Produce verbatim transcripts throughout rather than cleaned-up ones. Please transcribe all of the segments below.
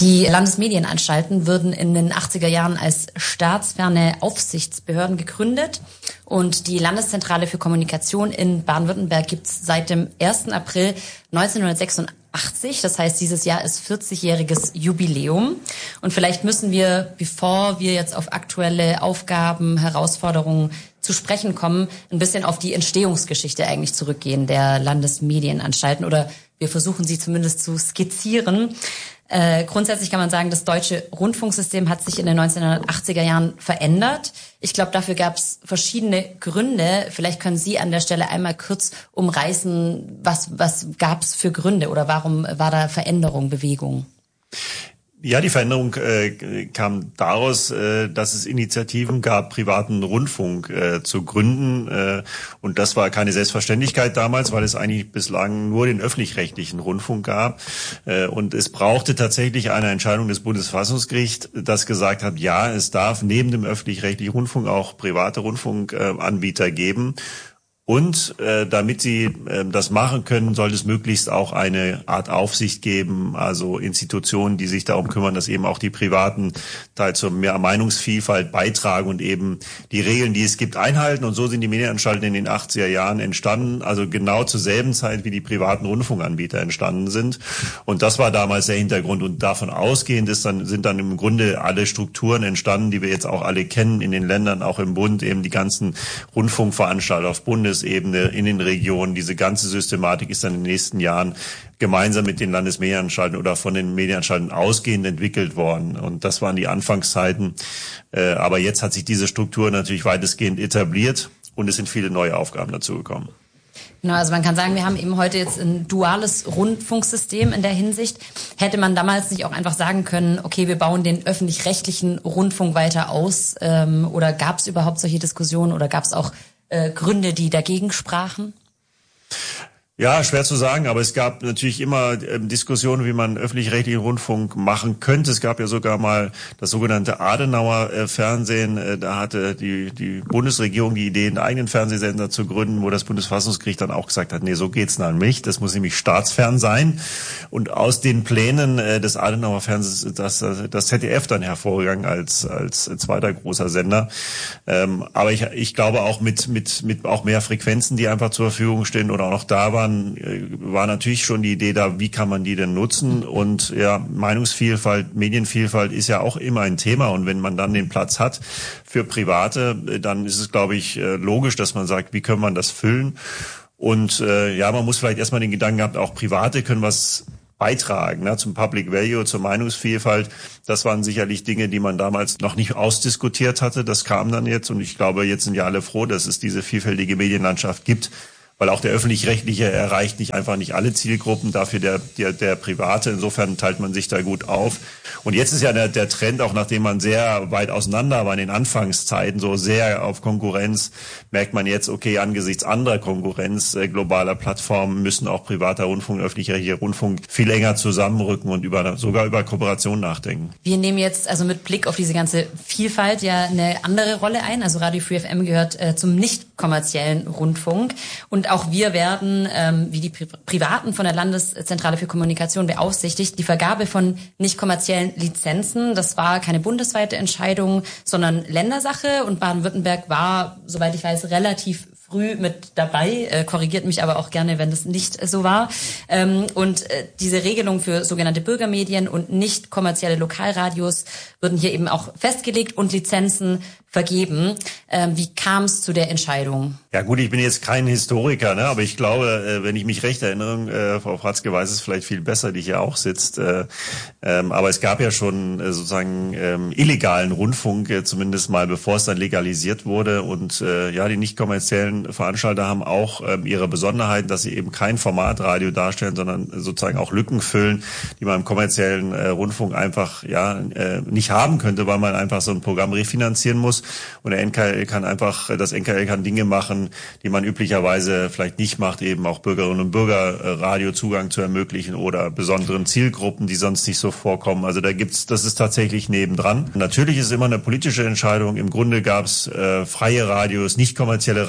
Die Landesmedienanstalten wurden in den achtziger Jahren als staatsferne Aufsichtsbehörden gegründet und die Landeszentrale für Kommunikation in Baden-Württemberg gibt es seit dem ersten April neunzehnhundertsechsundachtzig. Das heißt, dieses Jahr ist vierzigjähriges Jubiläum. Und vielleicht müssen wir, bevor wir jetzt auf aktuelle Aufgaben, Herausforderungen zu sprechen kommen, ein bisschen auf die Entstehungsgeschichte eigentlich zurückgehen der Landesmedienanstalten, oder wir versuchen sie zumindest zu skizzieren. Äh, grundsätzlich kann man sagen, das deutsche Rundfunksystem hat sich in den neunzehnhundertachtziger Jahren verändert. Ich glaube, dafür gab es verschiedene Gründe. Vielleicht können Sie an der Stelle einmal kurz umreißen, was, was gab es für Gründe oder warum war da Veränderung, Bewegung? Ja, die Veränderung äh, kam daraus, äh, dass es Initiativen gab, privaten Rundfunk äh, zu gründen. Äh, und das war keine Selbstverständlichkeit damals, weil es eigentlich bislang nur den öffentlich-rechtlichen Rundfunk gab. Äh, und es brauchte tatsächlich eine Entscheidung des Bundesverfassungsgerichts, das gesagt hat, ja, es darf neben dem öffentlich-rechtlichen Rundfunk auch private Rundfunkanbieter äh, geben. Und äh, damit sie äh, das machen können, sollte es möglichst auch eine Art Aufsicht geben, also Institutionen, die sich darum kümmern, dass eben auch die Privaten teils zur mehr Meinungsvielfalt beitragen und eben die Regeln, die es gibt, einhalten. Und so sind die Medienanstalten in den achtziger Jahren entstanden, also genau zur selben Zeit, wie die privaten Rundfunkanbieter entstanden sind. Und das war damals der Hintergrund. Und davon ausgehend ist dann, sind dann im Grunde alle Strukturen entstanden, die wir jetzt auch alle kennen in den Ländern, auch im Bund, eben die ganzen Rundfunkveranstalter auf Bundes Ebene in den Regionen. Diese ganze Systematik ist dann in den nächsten Jahren gemeinsam mit den Landesmedienanstalten oder von den Medienanstalten ausgehend entwickelt worden. Und das waren die Anfangszeiten. Aber jetzt hat sich diese Struktur natürlich weitestgehend etabliert und es sind viele neue Aufgaben dazugekommen. Genau, also man kann sagen, wir haben eben heute jetzt ein duales Rundfunksystem in der Hinsicht. Hätte man damals nicht auch einfach sagen können, okay, wir bauen den öffentlich-rechtlichen Rundfunk weiter aus? Ähm, oder gab es überhaupt solche Diskussionen oder gab es auch äh, Gründe, die dagegen sprachen? Ja, schwer zu sagen, aber es gab natürlich immer ähm, Diskussionen, wie man öffentlich-rechtlichen Rundfunk machen könnte. Es gab ja sogar mal das sogenannte Adenauer-Fernsehen. Äh, da hatte die die Bundesregierung die Idee, einen eigenen Fernsehsender zu gründen, wo das Bundesverfassungsgericht dann auch gesagt hat, nee, so geht's dann nicht. Das muss nämlich staatsfern sein. Und aus den Plänen äh, des Adenauer-Fernsehens das das Z D F dann hervorgegangen als als zweiter großer Sender. Ähm, aber ich ich glaube auch mit mit mit auch mehr Frequenzen, die einfach zur Verfügung stehen oder auch noch da waren, war natürlich schon die Idee da, wie kann man die denn nutzen? Und ja, Meinungsvielfalt, Medienvielfalt ist ja auch immer ein Thema. Und wenn man dann den Platz hat für Private, dann ist es, glaube ich, logisch, dass man sagt, wie können man das füllen? Und äh, ja, man muss vielleicht erstmal den Gedanken haben, auch Private können was beitragen, ne, zum Public Value, zur Meinungsvielfalt. Das waren sicherlich Dinge, die man damals noch nicht ausdiskutiert hatte. Das kam dann jetzt und ich glaube, jetzt sind ja alle froh, dass es diese vielfältige Medienlandschaft gibt. Weil auch der öffentlich-rechtliche erreicht nicht einfach nicht alle Zielgruppen, dafür der, der, der private. Insofern teilt man sich da gut auf. Und jetzt ist ja der, der Trend, auch nachdem man sehr weit auseinander war in den Anfangszeiten, so sehr auf Konkurrenz, merkt man jetzt, okay, angesichts anderer Konkurrenz äh, globaler Plattformen müssen auch privater Rundfunk, öffentlich-rechtlicher Rundfunk viel enger zusammenrücken und über, sogar über Kooperation nachdenken. Wir nehmen jetzt also mit Blick auf diese ganze Vielfalt ja eine andere Rolle ein. Also Radio Free F M gehört äh, zum nicht kommerziellen Rundfunk. Und auch wir werden, ähm, wie die Pri- Privaten von der Landeszentrale für Kommunikation beaufsichtigt, die Vergabe von nicht kommerziellen Lizenzen. Das war keine bundesweite Entscheidung, sondern Ländersache. Und Baden-Württemberg war, soweit ich weiß, relativ früh mit dabei, äh, korrigiert mich aber auch gerne, wenn das nicht so war. Ähm, und äh, diese Regelung für sogenannte Bürgermedien und nicht kommerzielle Lokalradios wurden hier eben auch festgelegt und Lizenzen vergeben. Ähm, wie kam es zu der Entscheidung? Ja gut, ich bin jetzt kein Historiker, ne, aber ich glaube, äh, wenn ich mich recht erinnere, äh, Frau Fratzke weiß es vielleicht viel besser, die hier auch sitzt, äh, ähm, aber es gab ja schon äh, sozusagen ähm, illegalen Rundfunk, äh, zumindest mal bevor es dann legalisiert wurde und äh, ja, die nicht kommerziellen Veranstalter haben auch ähm, ihre Besonderheiten, dass sie eben kein Formatradio darstellen, sondern sozusagen auch Lücken füllen, die man im kommerziellen äh, Rundfunk einfach ja äh, nicht haben könnte, weil man einfach so ein Programm refinanzieren muss. Und der N K L kann einfach, das N K L kann Dinge machen, die man üblicherweise vielleicht nicht macht, eben auch Bürgerinnen und Bürger Radiozugang zu ermöglichen oder besonderen Zielgruppen, die sonst nicht so vorkommen. Also da gibt's, das ist tatsächlich nebendran. Natürlich ist es immer eine politische Entscheidung. Im Grunde gab's äh, freie Radios, nicht kommerzielle Radios. Es gibt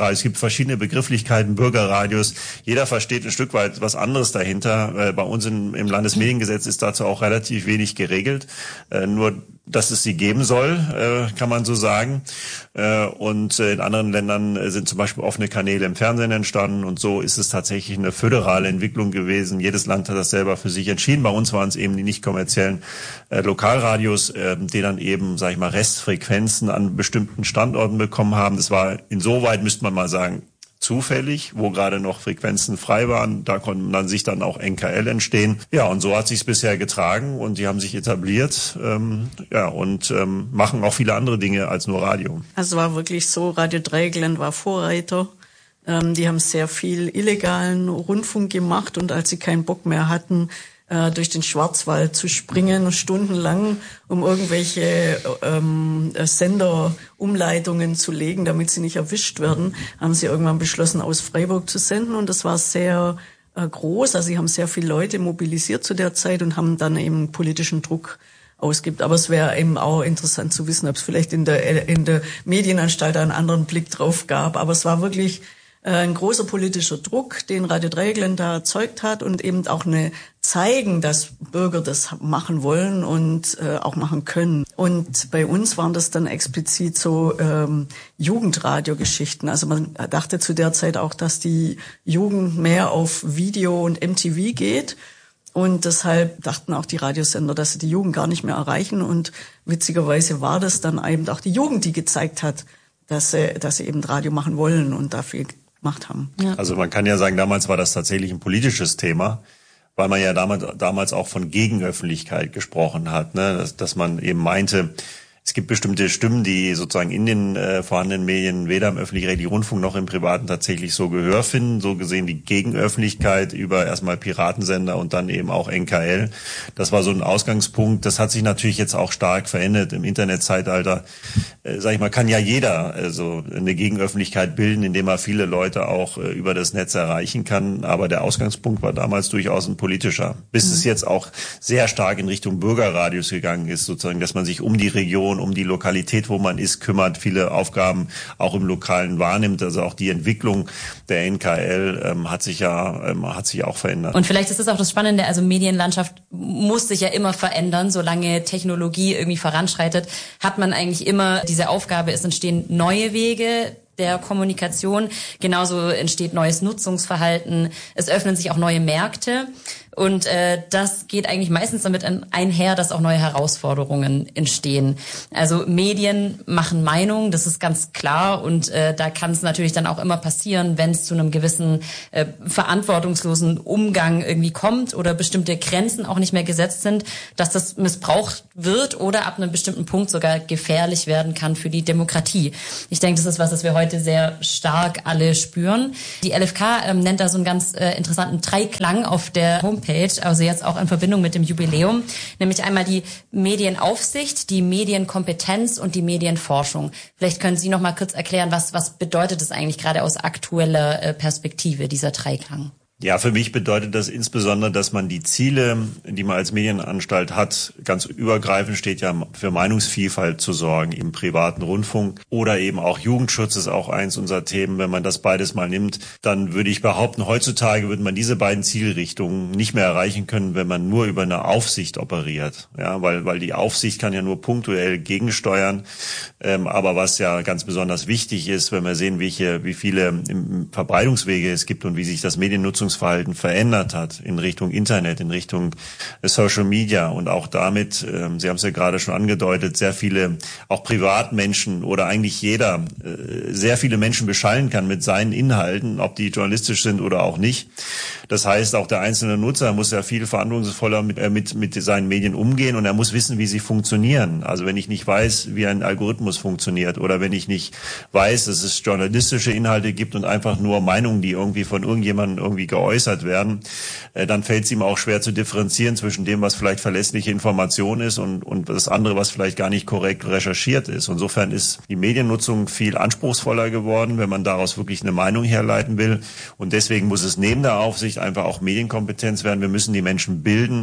verschiedene Begrifflichkeiten, Bürgerradios. Jeder versteht ein Stück weit was anderes dahinter. Äh, bei uns in, im Landesmediengesetz ist dazu auch relativ wenig geregelt. Äh, nur dass es sie geben soll, äh, kann man so sagen. Äh, und äh, in anderen Ländern äh, sind zum Beispiel offene Kanäle im Fernsehen entstanden und so ist es tatsächlich eine föderale Entwicklung gewesen. Jedes Land hat das selber für sich entschieden. Bei uns waren es eben die nicht kommerziellen äh, Lokalradios, äh, die dann eben, sag ich mal, Restfrequenzen an bestimmten Standorten bekommen haben. Das war insoweit, müsste man mal sagen, zufällig, wo gerade noch Frequenzen frei waren. Da konnten dann sich dann auch N K L entstehen. Ja, und so hat sich's bisher getragen und die haben sich etabliert. Ähm, ja, und ähm, machen auch viele andere Dinge als nur Radio. Also war wirklich so, Radio Dreieckland war Vorreiter. Ähm, die haben sehr viel illegalen Rundfunk gemacht und als sie keinen Bock mehr hatten, durch den Schwarzwald zu springen, stundenlang, um irgendwelche ähm, Senderumleitungen zu legen, damit sie nicht erwischt werden, haben sie irgendwann beschlossen, aus Freiburg zu senden. Und das war sehr äh, groß. Also sie haben sehr viele Leute mobilisiert zu der Zeit und haben dann eben politischen Druck ausgibt. Aber es wäre eben auch interessant zu wissen, ob es vielleicht in der, in der Medienanstalt einen anderen Blick drauf gab. Aber es war wirklich ein großer politischer Druck, den Radio Dreieckland da erzeugt hat und eben auch eine zeigen, dass Bürger das machen wollen und äh, auch machen können. Und bei uns waren das dann explizit so ähm, Jugendradiogeschichten. Also man dachte zu der Zeit auch, dass die Jugend mehr auf Video und M T V geht. Und deshalb dachten auch die Radiosender, dass sie die Jugend gar nicht mehr erreichen. Und witzigerweise war das dann eben auch die Jugend, die gezeigt hat, dass sie, dass sie eben Radio machen wollen und dafür gemacht haben. Ja. Also man kann ja sagen, damals war das tatsächlich ein politisches Thema, weil man ja damals, damals auch von Gegenöffentlichkeit gesprochen hat, ne? dass, dass man eben meinte, es gibt bestimmte Stimmen, die sozusagen in den äh, vorhandenen Medien weder im öffentlich-rechtlichen Rundfunk noch im Privaten tatsächlich so Gehör finden. So gesehen die Gegenöffentlichkeit über erstmal Piratensender und dann eben auch N K L. Das war so ein Ausgangspunkt. Das hat sich natürlich jetzt auch stark verändert im Internetzeitalter. Äh, sag ich mal, kann ja jeder also eine Gegenöffentlichkeit bilden, indem er viele Leute auch äh, über das Netz erreichen kann. Aber der Ausgangspunkt war damals durchaus ein politischer. Bis mhm. es jetzt auch sehr stark in Richtung Bürgerradios gegangen ist, sozusagen, dass man sich um die Region, um die Lokalität, wo man ist, kümmert, viele Aufgaben auch im Lokalen wahrnimmt. Also auch die Entwicklung der N K L ähm, hat sich ja ähm, hat sich auch verändert. Und vielleicht ist das auch das Spannende, also Medienlandschaft muss sich ja immer verändern, solange Technologie irgendwie voranschreitet, hat man eigentlich immer diese Aufgabe, es entstehen neue Wege der Kommunikation, genauso entsteht neues Nutzungsverhalten, es öffnen sich auch neue Märkte. Und äh, das geht eigentlich meistens damit einher, dass auch neue Herausforderungen entstehen. Also Medien machen Meinung, das ist ganz klar. Und äh, da kann es natürlich dann auch immer passieren, wenn es zu einem gewissen äh, verantwortungslosen Umgang irgendwie kommt oder bestimmte Grenzen auch nicht mehr gesetzt sind, dass das missbraucht wird oder ab einem bestimmten Punkt sogar gefährlich werden kann für die Demokratie. Ich denke, das ist was, das wir heute sehr stark alle spüren. Die L F K ähm, nennt da so einen ganz äh, interessanten Dreiklang auf der Homepage. Also jetzt auch in Verbindung mit dem Jubiläum, nämlich einmal die Medienaufsicht, die Medienkompetenz und die Medienforschung. Vielleicht können Sie noch mal kurz erklären, was was bedeutet das eigentlich gerade aus aktueller Perspektive, dieser Dreiklang? Ja, für mich bedeutet das insbesondere, dass man die Ziele, die man als Medienanstalt hat, ganz übergreifend steht ja für Meinungsvielfalt zu sorgen im privaten Rundfunk oder eben auch Jugendschutz ist auch eins unserer Themen. Wenn man das beides mal nimmt, dann würde ich behaupten, heutzutage würde man diese beiden Zielrichtungen nicht mehr erreichen können, wenn man nur über eine Aufsicht operiert. Ja, weil, weil die Aufsicht kann ja nur punktuell gegensteuern. Ähm, aber was ja ganz besonders wichtig ist, wenn wir sehen, welche, wie viele Verbreitungswege es gibt und wie sich das Mediennutzungsverhalten verändert hat in Richtung Internet, in Richtung Social Media und auch damit, äh, Sie haben es ja gerade schon angedeutet, sehr viele, auch Privatmenschen oder eigentlich jeder, äh, sehr viele Menschen beschallen kann mit seinen Inhalten, ob die journalistisch sind oder auch nicht. Das heißt, auch der einzelne Nutzer muss ja viel verantwortungsvoller mit, äh, mit, mit seinen Medien umgehen und er muss wissen, wie sie funktionieren. Also wenn ich nicht weiß, wie ein Algorithmus funktioniert oder wenn ich nicht weiß, dass es journalistische Inhalte gibt und einfach nur Meinungen, die irgendwie von irgendjemandem irgendwie geäußert werden, äh, dann fällt es ihm auch schwer zu differenzieren zwischen dem, was vielleicht verlässliche Information ist und, und das andere, was vielleicht gar nicht korrekt recherchiert ist. Insofern ist die Mediennutzung viel anspruchsvoller geworden, wenn man daraus wirklich eine Meinung herleiten will. Und deswegen muss es neben der Aufsicht einfach auch Medienkompetenz werden. Wir müssen die Menschen bilden,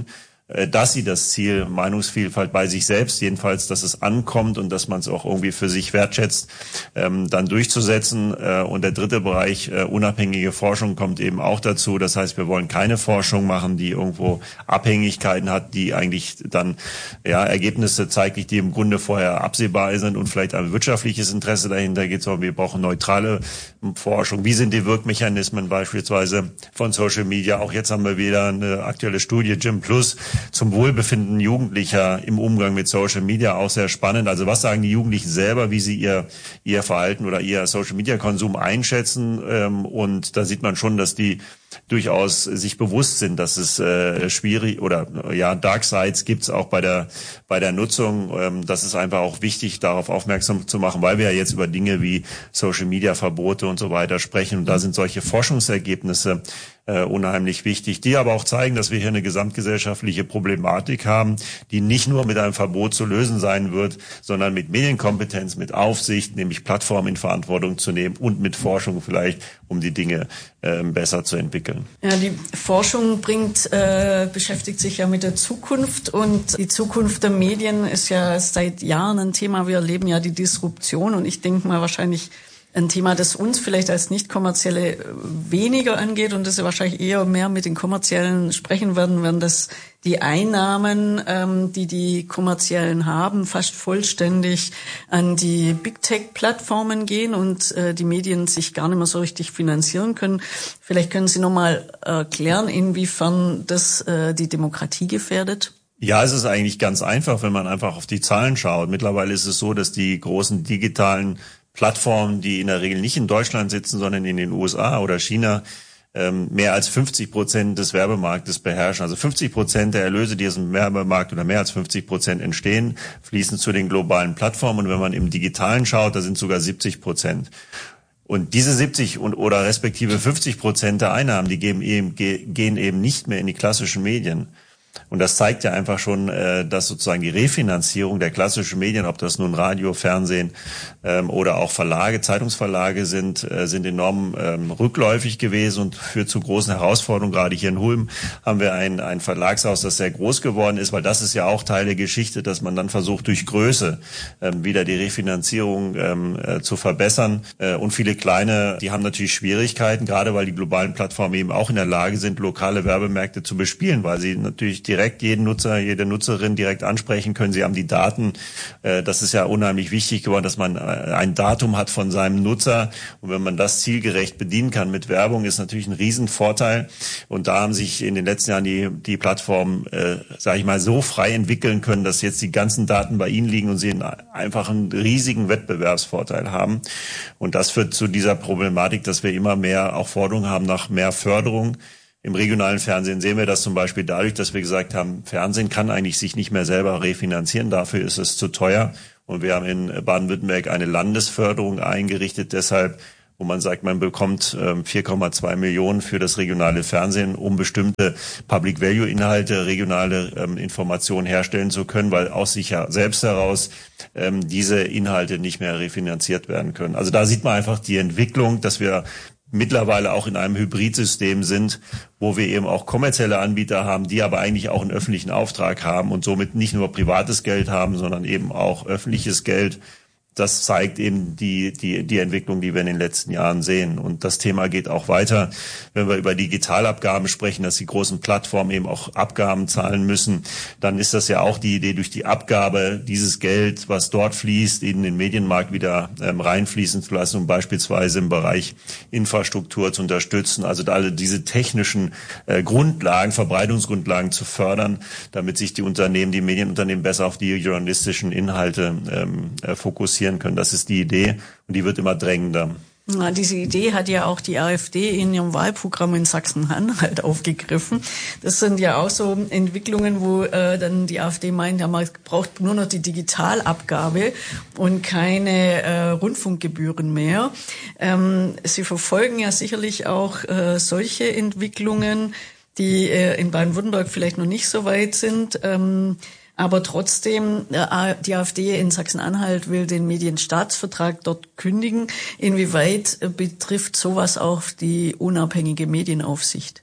dass sie das Ziel Meinungsvielfalt bei sich selbst, jedenfalls, dass es ankommt und dass man es auch irgendwie für sich wertschätzt, ähm, dann durchzusetzen. Äh, und der dritte Bereich, äh, unabhängige Forschung, kommt eben auch dazu. Das heißt, wir wollen keine Forschung machen, die irgendwo Abhängigkeiten hat, die eigentlich dann ja Ergebnisse zeigt, die im Grunde vorher absehbar sind und vielleicht ein wirtschaftliches Interesse dahinter geht, sondern wir brauchen neutrale Forschung. Wie sind die Wirkmechanismen beispielsweise von Social Media? Auch jetzt haben wir wieder eine aktuelle Studie, Gym Plus, zum Wohlbefinden Jugendlicher im Umgang mit Social Media, auch sehr spannend. Also was sagen die Jugendlichen selber, wie sie ihr ihr Verhalten oder ihr Social Media Konsum einschätzen? Ähm, und da sieht man schon, dass die durchaus sich bewusst sind, dass es äh, schwierig oder ja Dark Sides gibt es auch bei der bei der Nutzung. Ähm, das ist einfach auch wichtig, darauf aufmerksam zu machen, weil wir ja jetzt über Dinge wie Social Media Verbote und so weiter sprechen. Und da sind solche Forschungsergebnisse äh, unheimlich wichtig, die aber auch zeigen, dass wir hier eine gesamtgesellschaftliche Problematik haben, die nicht nur mit einem Verbot zu lösen sein wird, sondern mit Medienkompetenz, mit Aufsicht, nämlich Plattformen in Verantwortung zu nehmen und mit Forschung vielleicht, um die Dinge äh, besser zu entwickeln. Ja, die Forschung bringt, äh, beschäftigt sich ja mit der Zukunft und die Zukunft der Medien ist ja seit Jahren ein Thema. Wir erleben ja die Disruption und ich denke mal wahrscheinlich ein Thema, das uns vielleicht als Nicht-Kommerzielle weniger angeht und das wir wahrscheinlich eher mehr mit den Kommerziellen sprechen werden, werden das die Einnahmen, ähm, die die Kommerziellen haben, fast vollständig an die Big-Tech-Plattformen gehen und äh, die Medien sich gar nicht mehr so richtig finanzieren können. Vielleicht können Sie nochmal erklären, inwiefern das äh, die Demokratie gefährdet? Ja, es ist eigentlich ganz einfach, wenn man einfach auf die Zahlen schaut. Mittlerweile ist es so, dass die großen digitalen Plattformen, die in der Regel nicht in Deutschland sitzen, sondern in den U S A oder China, mehr als fünfzig Prozent des Werbemarktes beherrschen. Also fünfzig Prozent der Erlöse, die aus dem Werbemarkt oder mehr als fünfzig Prozent entstehen, fließen zu den globalen Plattformen. Und wenn man im Digitalen schaut, da sind sogar siebzig Prozent. Und diese siebzig und oder respektive fünfzig Prozent der Einnahmen, die gehen eben, gehen eben nicht mehr in die klassischen Medien. Und das zeigt ja einfach schon, dass sozusagen die Refinanzierung der klassischen Medien, ob das nun Radio, Fernsehen ähm, oder auch Verlage, Zeitungsverlage sind, äh, sind enorm ähm, rückläufig gewesen und führt zu großen Herausforderungen. Gerade hier in Ulm haben wir ein, ein Verlagshaus, das sehr groß geworden ist, weil das ist ja auch Teil der Geschichte, dass man dann versucht, durch Größe ähm, wieder die Refinanzierung ähm, äh, zu verbessern. Äh, und viele kleine, die haben natürlich Schwierigkeiten, gerade weil die globalen Plattformen eben auch in der Lage sind, lokale Werbemärkte zu bespielen, weil sie natürlich direkt jeden Nutzer, jede Nutzerin direkt ansprechen können. Sie haben die Daten. Das ist ja unheimlich wichtig geworden, dass man ein Datum hat von seinem Nutzer. Und wenn man das zielgerecht bedienen kann mit Werbung, ist natürlich ein Riesenvorteil. Und da haben sich in den letzten Jahren die, die Plattformen, äh, sage ich mal, so frei entwickeln können, dass jetzt die ganzen Daten bei ihnen liegen und sie einfach einen riesigen Wettbewerbsvorteil haben. Und das führt zu dieser Problematik, dass wir immer mehr auch Forderungen haben nach mehr Förderung. Im regionalen Fernsehen sehen wir das zum Beispiel dadurch, dass wir gesagt haben, Fernsehen kann eigentlich sich nicht mehr selber refinanzieren, dafür ist es zu teuer. Und wir haben in Baden-Württemberg eine Landesförderung eingerichtet, deshalb, wo man sagt, man bekommt vier Komma zwei Millionen für das regionale Fernsehen, um bestimmte Public-Value-Inhalte, regionale ähm, Informationen herstellen zu können, weil aus sich ja selbst heraus ähm, diese Inhalte nicht mehr refinanziert werden können. Also da sieht man einfach die Entwicklung, dass wir mittlerweile auch in einem Hybridsystem sind, wo wir eben auch kommerzielle Anbieter haben, die aber eigentlich auch einen öffentlichen Auftrag haben und somit nicht nur privates Geld haben, sondern eben auch öffentliches Geld. Das zeigt eben die, die, die Entwicklung, die wir in den letzten Jahren sehen. Und das Thema geht auch weiter, wenn wir über Digitalabgaben sprechen, dass die großen Plattformen eben auch Abgaben zahlen müssen. Dann ist das ja auch die Idee, durch die Abgabe dieses Geld, was dort fließt, in den Medienmarkt wieder ähm, reinfließen zu lassen, um beispielsweise im Bereich Infrastruktur zu unterstützen. Also alle diese technischen äh, Grundlagen, Verbreitungsgrundlagen zu fördern, damit sich die Unternehmen, die Medienunternehmen besser auf die journalistischen Inhalte ähm, äh, fokussieren können. Das ist die Idee und die wird immer drängender. Na, diese Idee hat ja auch die AfD in ihrem Wahlprogramm in Sachsen-Anhalt aufgegriffen. Das sind ja auch so Entwicklungen, wo äh, dann die AfD meint, ja, man braucht nur noch die Digitalabgabe und keine äh, Rundfunkgebühren mehr. Ähm, Sie verfolgen ja sicherlich auch äh, solche Entwicklungen, die äh, in Baden-Württemberg vielleicht noch nicht so weit sind. Ähm, Aber trotzdem, die AfD in Sachsen-Anhalt will den Medienstaatsvertrag dort kündigen. Inwieweit betrifft sowas auch die unabhängige Medienaufsicht?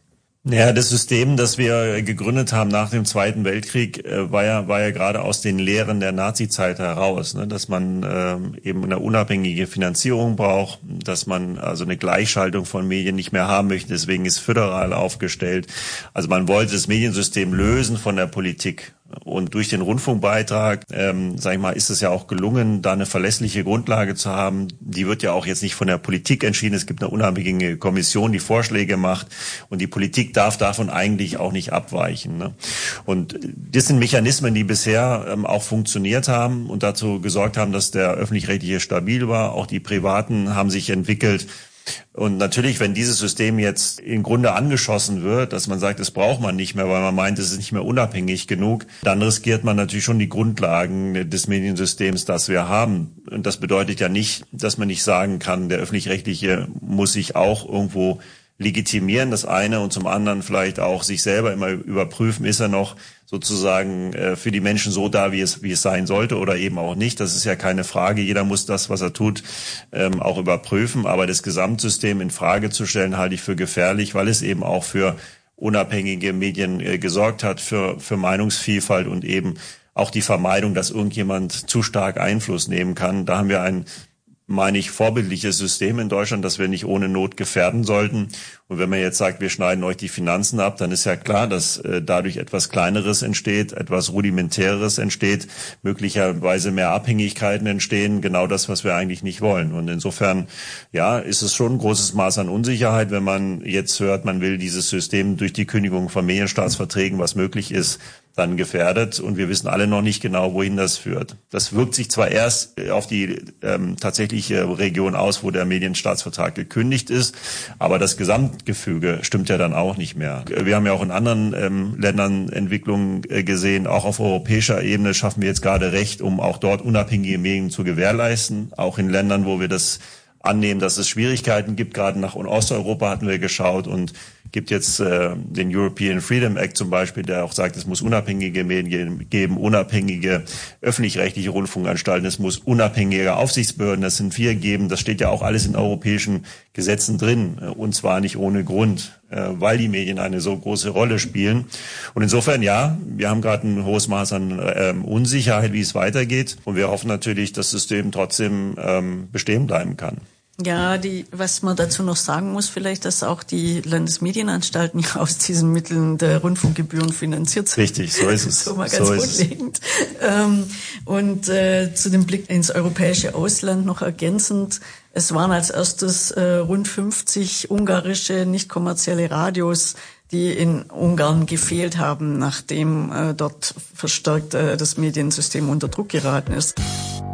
Ja, das System, das wir gegründet haben nach dem Zweiten Weltkrieg, äh, war ja war ja gerade aus den Lehren der Nazizeit heraus, ne? Dass man äh, eben eine unabhängige Finanzierung braucht, dass man also eine Gleichschaltung von Medien nicht mehr haben möchte, deswegen ist föderal aufgestellt. Also man wollte das Mediensystem lösen von der Politik. Und durch den Rundfunkbeitrag, ähm, sag ich mal, ist es ja auch gelungen, da eine verlässliche Grundlage zu haben. Die wird ja auch jetzt nicht von der Politik entschieden. Es gibt eine unabhängige Kommission, die Vorschläge macht. Und die Politik darf davon eigentlich auch nicht abweichen, ne? Und das sind Mechanismen, die bisher ähm, auch funktioniert haben und dazu gesorgt haben, dass der öffentlich-rechtliche stabil war. Auch die Privaten haben sich entwickelt. Und natürlich, wenn dieses System jetzt im Grunde angeschossen wird, dass man sagt, das braucht man nicht mehr, weil man meint, es ist nicht mehr unabhängig genug, dann riskiert man natürlich schon die Grundlagen des Mediensystems, das wir haben. Und das bedeutet ja nicht, dass man nicht sagen kann, der Öffentlich-Rechtliche muss sich auch irgendwo legitimieren, das eine, und zum anderen vielleicht auch sich selber immer überprüfen, ist er noch sozusagen äh, für die Menschen so da, wie es wie es sein sollte oder eben auch nicht. Das ist ja keine Frage. Jeder muss das, was er tut, ähm, auch überprüfen. Aber das Gesamtsystem in Frage zu stellen, halte ich für gefährlich, weil es eben auch für unabhängige Medien äh, gesorgt hat, für für Meinungsvielfalt und eben auch die Vermeidung, dass irgendjemand zu stark Einfluss nehmen kann. Da haben wir ein, meine ich, vorbildliches System in Deutschland, das wir nicht ohne Not gefährden sollten. Und wenn man jetzt sagt, wir schneiden euch die Finanzen ab, dann ist ja klar, dass äh, dadurch etwas Kleineres entsteht, etwas Rudimentäres entsteht, möglicherweise mehr Abhängigkeiten entstehen, genau das, was wir eigentlich nicht wollen. Und insofern, ja, ist es schon ein großes Maß an Unsicherheit, wenn man jetzt hört, man will dieses System durch die Kündigung von Medienstaatsverträgen, was möglich ist, dann gefährdet, und wir wissen alle noch nicht genau, wohin das führt. Das wirkt sich zwar erst auf die ähm, tatsächliche Region aus, wo der Medienstaatsvertrag gekündigt ist, aber das Gesamtgefüge stimmt ja dann auch nicht mehr. Wir haben ja auch in anderen ähm, Ländern Entwicklungen äh, gesehen, auch auf europäischer Ebene schaffen wir jetzt gerade Recht, um auch dort unabhängige Medien zu gewährleisten, auch in Ländern, wo wir das annehmen, dass es Schwierigkeiten gibt. Gerade nach Osteuropa hatten wir geschaut und gibt jetzt äh, den European Freedom Act zum Beispiel, der auch sagt, es muss unabhängige Medien geben, unabhängige öffentlich-rechtliche Rundfunkanstalten, es muss unabhängige Aufsichtsbehörden, das sind vier geben. Das steht ja auch alles in europäischen Gesetzen drin, äh, und zwar nicht ohne Grund, äh, weil die Medien eine so große Rolle spielen. Und insofern, ja, wir haben gerade ein hohes Maß an äh, Unsicherheit, wie es weitergeht. Und wir hoffen natürlich, dass das System trotzdem ähm, bestehen bleiben kann. Ja, die, was man dazu noch sagen muss, vielleicht, dass auch die Landesmedienanstalten ja aus diesen Mitteln der Rundfunkgebühren finanziert sind. Richtig, so ist es. So mal ganz so grundlegend. Ähm, und äh, zu dem Blick ins europäische Ausland noch ergänzend: Es waren als erstes äh, rund fünfzig ungarische nicht kommerzielle Radios, die in Ungarn gefehlt haben, nachdem äh, dort verstärkt äh, das Mediensystem unter Druck geraten ist.